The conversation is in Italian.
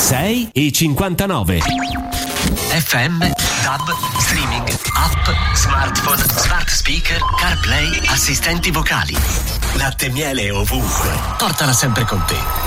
6 e 59. FM, DAB, streaming, app, smartphone, smart speaker, CarPlay, assistenti vocali. Latte e miele ovunque. Portala sempre con te.